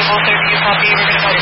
Possible 30, you copy. We're going to go